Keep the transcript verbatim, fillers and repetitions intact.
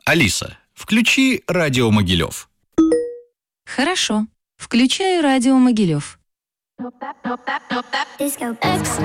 Алиса, включи радио Могилев. Хорошо. Включаю радио Могилев. Disco X